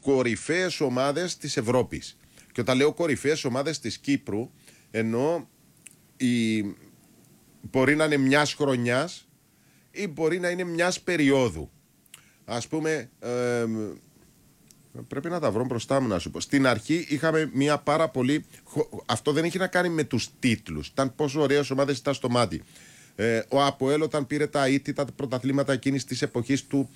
κορυφαίες ομάδες της Ευρώπης. Και όταν λέω κορυφαίες ομάδες της Κύπρου, εννοώ μπορεί να είναι μιας χρονιάς ή μπορεί να είναι μιας περίοδου. Ας πούμε, πρέπει να τα βρω μπροστά μου να σου πω. Στην αρχή είχαμε μια πάρα πολύ... Αυτό δεν έχει να κάνει με τους τίτλους. Ήταν πόσο ωραίες ομάδες ήταν στο μάτι. Ο ΑΠΟΕΛ όταν πήρε τα αίτητα πρωταθλήματα εκείνης της εποχής του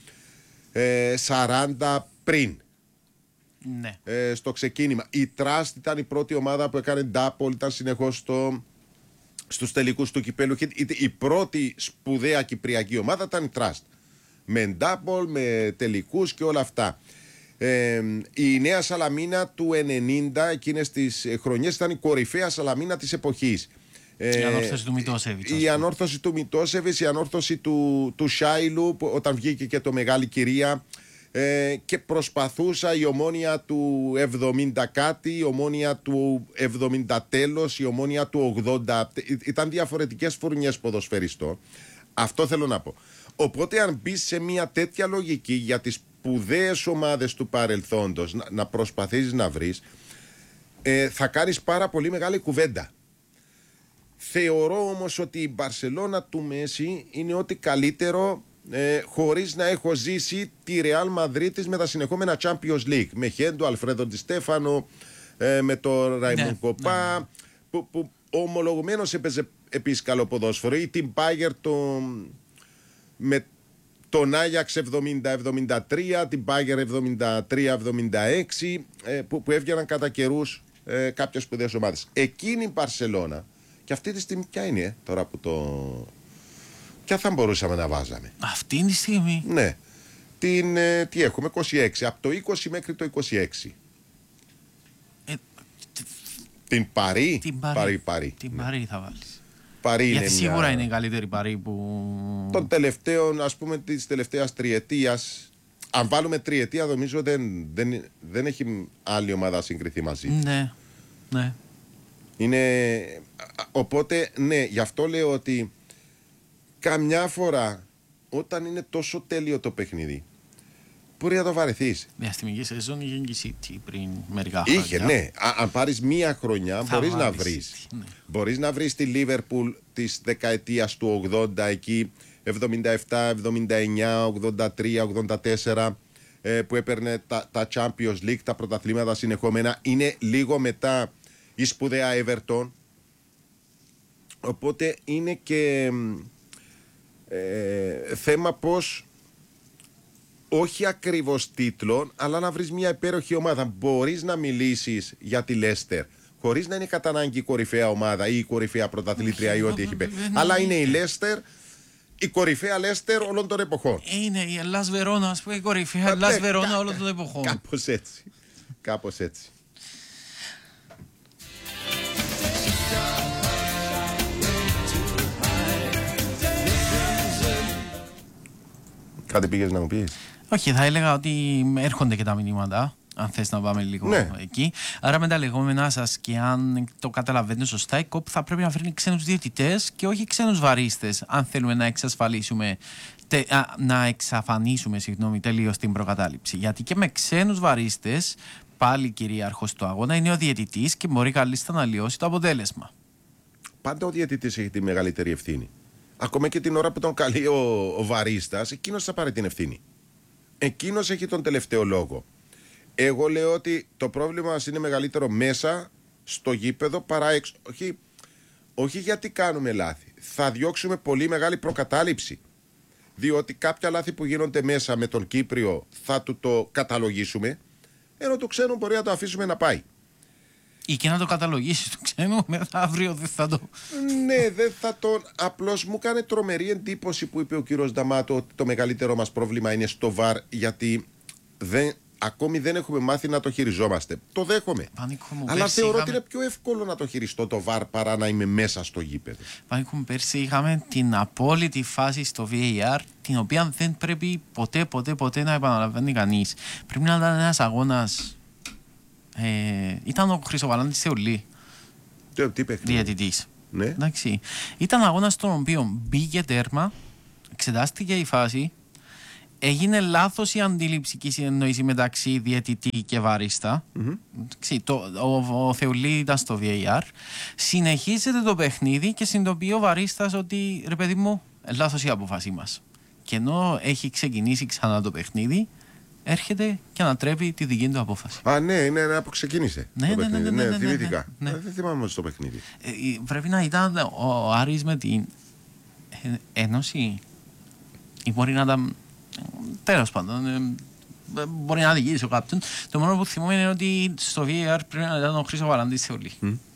40 πριν. Ναι. Στο ξεκίνημα. Η Trust ήταν η πρώτη ομάδα που έκανε double, ήταν συνεχώς στους τελικούς του κυπέλου. Η πρώτη σπουδαία κυπριακή ομάδα ήταν η Trust. Με double, με τελικούς και όλα αυτά. Η Νέα Σαλαμίνα του 90, εκείνες τις χρονιές, ήταν η κορυφαία Σαλαμίνα της εποχής. Η ανόρθωση του Μητόσεβιτς. Η ανόρθωση του Μητόσεβιτς, η ανόρθωση του Σάιλου, όταν βγήκε και το Μεγάλη Κυρία. Και προσπαθούσα η Ομόνοια του 70 κάτι, η Ομόνοια του 70 τέλος, η Ομόνοια του 80. Ήταν διαφορετικές φουρνιές ποδοσφαιριστών. Αυτό θέλω να πω. Οπότε αν μπεις σε μια τέτοια λογική για τις σπουδαίες ομάδες του παρελθόντος να προσπαθήσεις να βρεις, θα κάνεις πάρα πολύ μεγάλη κουβέντα. Θεωρώ όμως ότι η Μπαρσελόνα του Μέση είναι ό,τι καλύτερο, χωρίς να έχω ζήσει τη Ρεάλ Μαδρίτης με τα συνεχόμενα Champions League, με Χέντο, Αλφρέντο Ντι Στέφανο, με το Ραϊμόν Κοπά, που ομολογουμένως έπαιζε επίσης καλό ποδόσφαιρο, ή την Bayern με τον Άγιαξ 70-73, την Bayern 73-76, που έβγαιναν κατά καιρούς κάποιες σπουδαίες ομάδες. Εκείνη η Μπαρσελόνα, και αυτή τη στιγμή ποια είναι τώρα που το... Ποια θα μπορούσαμε να βάζαμε? Αυτή τη στιγμή. Ναι. Τι έχουμε, 26. Από το 20 μέχρι το 26. Την Παρί. Την Παρί θα βάλεις. Παρί γιατί είναι σίγουρα είναι η καλύτερη Παρί που... των τελευταίων, ας πούμε, της τελευταίας τριετίας. Αν βάλουμε τριετία, νομίζω δεν έχει άλλη ομάδα να συγκριθεί μαζί. Ναι, ναι. Είναι... Οπότε, ναι, γι' αυτό λέω ότι καμιά φορά όταν είναι τόσο τέλειο το παιχνίδι, μπορεί να το βαρεθείς. Διαστημική σεζόν είχε και η City πριν μερικά χρόνια. Είχε, ναι. Αν πάρεις μία χρονιά, μπορείς να βρεις. Ναι. Μπορείς να βρεις τη Liverpool της δεκαετίας του 80, εκεί 77, 79, 83, 84, που έπαιρνε τα Champions League, τα πρωταθλήματα συνεχόμενα. Είναι λίγο μετά η σπουδαία Everton. Οπότε είναι και θέμα πως όχι ακριβώς τίτλων, αλλά να βρεις μια υπέροχη ομάδα. Μπορείς να μιλήσεις για τη Leicester χωρίς να είναι κατά ανάγκη η κορυφαία ομάδα ή η κορυφαία πρωταθλήτρια ή ό,τι έχει πει. Αλλά είναι η Leicester, η κορυφαία Leicester όλων των εποχών. Είναι η Ελλάς Βερόνα, ας πούμε, η κορυφαία Ελλάς Βερόνα όλων των εποχών. Κάπως έτσι. Κάπως έτσι. Κάτι πήγες να μου πεις? Όχι, θα έλεγα ότι έρχονται και τα μηνύματα, αν θες να πάμε λίγο εκεί. Άρα με τα λεγόμενά σας, και αν το καταλαβαίνετε σωστά, η ΚΟΠ θα πρέπει να φέρνει ξένους διαιτητές και όχι ξένους βαρίστες, αν θέλουμε να εξασφαλίσουμε, να εξαφανίσουμε τελείως την προκατάληψη. Γιατί και με ξένους βαρίστες, πάλι κυρίαρχος του αγώνα είναι ο διαιτητής και μπορεί καλύτερα να λιώσει το αποτέλεσμα. Πάντα ο διαιτητής έχει τη μεγαλύτερη ευθύνη. Ακόμα και την ώρα που τον καλεί ο βαρίστας, εκείνος θα πάρει την ευθύνη. Εκείνος έχει τον τελευταίο λόγο. Εγώ λέω ότι το πρόβλημα μας είναι μεγαλύτερο μέσα στο γήπεδο παρά έξω. Όχι γιατί κάνουμε λάθη. Θα διώξουμε πολύ μεγάλη προκατάληψη. Διότι κάποια λάθη που γίνονται μέσα με τον Κύπριο θα του το καταλογίσουμε, ενώ το ξένο μπορεί να το αφήσουμε να πάει. Ή και να το καταλογίσεις το ξένο, μετά αύριο δεν θα το... Ναι, δεν θα τον... Απλώς μου κάνει τρομερή εντύπωση που είπε ο κύριος Νταμάτο ότι το μεγαλύτερο μας πρόβλημα είναι στο ΒΑΡ, γιατί ακόμη δεν έχουμε μάθει να το χειριζόμαστε. Το δέχομαι. Αλλά θεωρώ ότι είναι πιο εύκολο να το χειριστώ το ΒΑΡ παρά να είμαι μέσα στο γήπεδο. Πανίκο, πέρσι είχαμε την απόλυτη φάση στο VAR, την οποία δεν πρέπει ποτέ να επαναλαμβάνει κανείς. Πρέπει να ήταν ένας αγώνας... ήταν ο Χρυσοβαλάντης Θεολή, διαιτητής. Ναι. Εντάξει. Ήταν αγώνας στον οποίο μπήκε τέρμα, εξετάστηκε η φάση, έγινε λάθος η αντίληψη και η συνεννόηση μεταξύ διαιτητή και βαρίστα. Ο Θεουλή ήταν στο VAR. Συνεχίζεται το παιχνίδι και συνειδητοποιεί ο βαρίστας ότι ρε παιδί μου, λάθος η απόφασή μας. Και ενώ έχει ξεκινήσει ξανά το παιχνίδι, έρχεται και ανατρέπει τη δική του απόφαση. Ναι, που ξεκίνησε. Ναι, θυμήθηκα. Δεν θυμάμαι όμως το παιχνίδι. Πρέπει να ήταν ο Άρης με την Ένωση ή μπορεί να ήταν. Τέλος πάντων, μπορεί να δικήσει ο κάποιον. Το μόνο που θυμάμαι είναι ότι στο VAR πρέπει να ήταν ο Χρήστο Βαραντής Θεολή.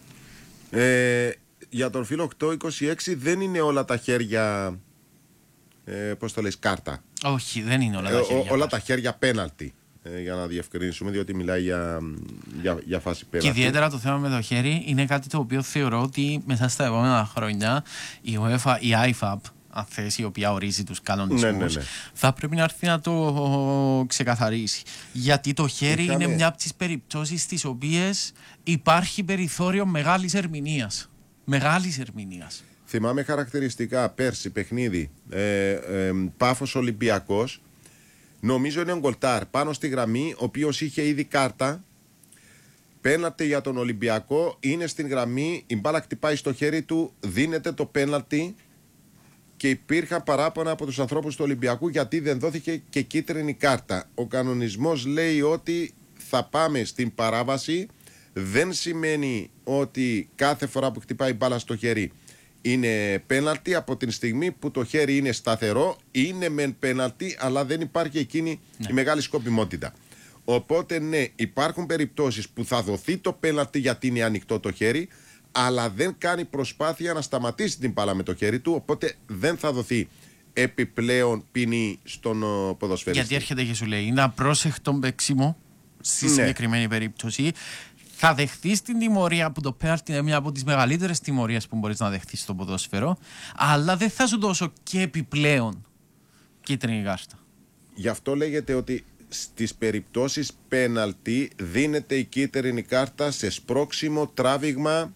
Για τον φίλο 826 δεν είναι όλα τα χέρια, πώς το λες, κάρτα. Όχι, δεν είναι όλα τα χέρια. Όλα τα χέρια πέναλτι, για να διευκρινίσουμε, διότι μιλάει για φάση πέναλτι. Και ιδιαίτερα το θέμα με το χέρι είναι κάτι το οποίο θεωρώ ότι μέσα στα επόμενα χρόνια η UEFA, η IFAB, αν θες, η οποία ορίζει τους κανονισμούς, θα πρέπει να έρθει να το ξεκαθαρίσει. Γιατί το χέρι είναι μια από τις περιπτώσεις στις οποίες υπάρχει περιθώριο μεγάλης ερμηνείας. Μεγάλης ερμηνείας. Θυμάμαι χαρακτηριστικά πέρσι παιχνίδι Πάφος Ολυμπιακός. Νομίζω είναι ο Γκολτάρ πάνω στη γραμμή, ο οποίος είχε ήδη κάρτα. Πέναλτι για τον Ολυμπιακό, είναι στην γραμμή, η μπάλα χτυπάει στο χέρι του, δίνεται το πέναλτι. Και υπήρχαν παράπονα από τους ανθρώπους του Ολυμπιακού γιατί δεν δόθηκε και κίτρινη κάρτα. Ο κανονισμός λέει ότι θα πάμε στην παράβαση. Δεν σημαίνει ότι κάθε φορά που χτυπάει μπάλα στο χέρι είναι πέναλτι. Από την στιγμή που το χέρι είναι σταθερό, είναι μεν πέναλτι, αλλά δεν υπάρχει εκείνη η μεγάλη σκοπιμότητα. Οπότε ναι, υπάρχουν περιπτώσεις που θα δοθεί το πέναλτι γιατί είναι ανοιχτό το χέρι, αλλά δεν κάνει προσπάθεια να σταματήσει την μπάλα με το χέρι του, οπότε δεν θα δοθεί επιπλέον ποινή στον ποδοσφαιριστή. Γιατί έρχεται και σου λέει, είναι απρόσεχτο παίξιμο στη συγκεκριμένη περίπτωση. Θα δεχτείς την τιμωρία που το πέναλτι είναι μια από τις μεγαλύτερες τιμωρίες που μπορείς να δεχτείς στο ποδόσφαιρο, αλλά δεν θα σου δώσω και επιπλέον κίτρινη κάρτα. Γι' αυτό λέγεται ότι στις περιπτώσεις πέναλτι δίνεται η κίτρινη κάρτα σε σπρώξιμο, τράβηγμα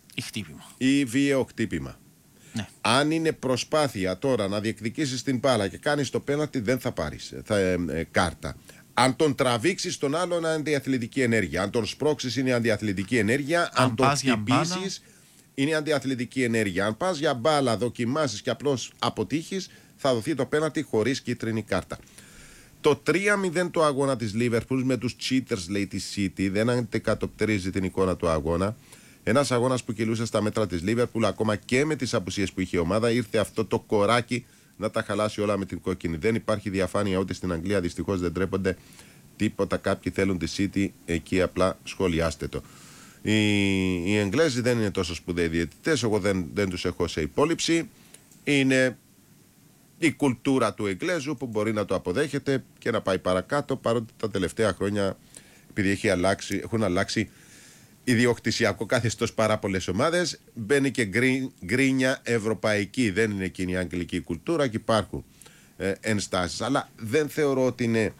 ή βίαιο χτύπημα. Ναι. Αν είναι προσπάθεια τώρα να διεκδικήσεις την μπάλα και κάνεις το πέναλτι, δεν θα πάρεις κάρτα. Αν τον τραβήξεις τον άλλο, είναι αντιαθλητική ενέργεια. Αν τον σπρώξεις, είναι αντιαθλητική ενέργεια. Αν τον χτυπήσεις, είναι αντιαθλητική ενέργεια. Αν πας για μπάλα, δοκιμάσεις και απλώς αποτύχεις, θα δοθεί το πέναλτι χωρίς κίτρινη κάρτα. Το 3-0 του αγώνα της Liverpool με τους cheaters, λέει, τη City, δεν αντικατοπτρίζει την εικόνα του αγώνα. Ένας αγώνας που κυλούσε στα μέτρα της Liverpool, ακόμα και με τις απουσίες που είχε η ομάδα, ήρθε αυτό το κοράκι να τα χαλάσει όλα με την κόκκινη. Δεν υπάρχει διαφάνεια ούτε στην Αγγλία, δυστυχώς δεν τρέπονται τίποτα. Κάποιοι θέλουν τη City, εκεί απλά σχολιάστε το. Οι Εγγλέζοι δεν είναι τόσο σπουδαίοι διαιτητές, εγώ δεν τους έχω σε υπόλοιψη. Είναι η κουλτούρα του Εγγλέζου που μπορεί να το αποδέχεται και να πάει παρακάτω, παρότι τα τελευταία χρόνια, επειδή έχουν αλλάξει ιδιοκτησιακό καθεστώς πάρα πολλές ομάδες, μπαίνει και γκρίνια ευρωπαϊκή. Δεν είναι εκείνη η αγγλική κουλτούρα και υπάρχουν ενστάσεις. Αλλά δεν θεωρώ ότι είναι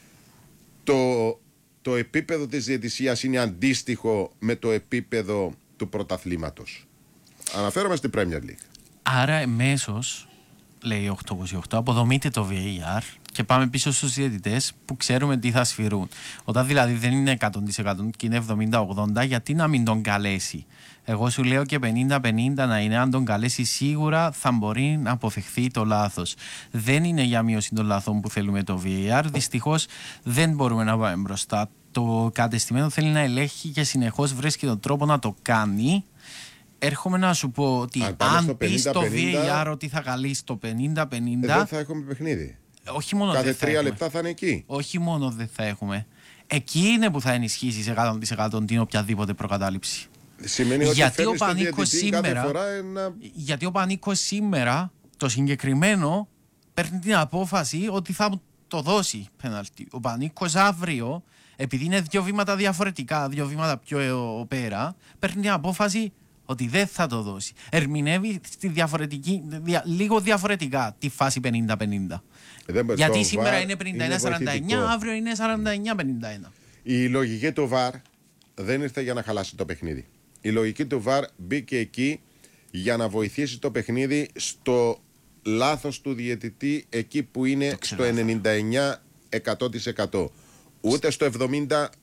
το επίπεδο της διαιτησίας είναι αντίστοιχο με το επίπεδο του πρωταθλήματος. Αναφέρομαι στην Premier League. Άρα εμέσως, λέει 828, αποδομείται το VAR και πάμε πίσω στους διαιτητές που ξέρουμε τι θα σφυρούν. Όταν δηλαδή δεν είναι 100% και είναι 70-80, γιατί να μην τον καλέσει? Εγώ σου λέω και 50-50 να είναι. Αν τον καλέσει, σίγουρα θα μπορεί να αποφευχθεί το λάθος. Δεν είναι για μείωση των λαθών που θέλουμε το VAR. Δυστυχώς δεν μπορούμε να πάμε μπροστά. Το κατεστημένο θέλει να ελέγχει και συνεχώς βρίσκει τον τρόπο να το κάνει. Έρχομαι να σου πω ότι αν πεις στο VAR ότι θα καλείς το 50-50, δεν θα έχουμε παιχνίδι. Όχι μόνο κάθε δεν θα 3 έχουμε. λεπτά θα είναι εκεί. Όχι μόνο δεν θα έχουμε. Εκεί είναι που θα ενισχύσεις 100% την οποιαδήποτε προκατάληψη. Σημαίνει ότι γιατί φέρνεις τον διαιτητή κάθε φορά γιατί ο Πανίκος σήμερα το συγκεκριμένο παίρνει την απόφαση ότι θα μου το δώσει πέναλτι. Ο Πανίκος αύριο, επειδή είναι 2 βήματα διαφορετικά, 2 βήματα πιο πέρα, παίρνει την απόφαση ότι δεν θα το δώσει. Ερμηνεύει λίγο διαφορετικά τη φάση 50-50. Γιατί σήμερα είναι 51-49, αύριο είναι 49-51. Η λογική του VAR δεν ήρθε για να χαλάσει το παιχνίδι. Η λογική του VAR μπήκε εκεί για να βοηθήσει το παιχνίδι στο λάθος του διαιτητή εκεί που είναι στο 99%. Ούτε στο 70%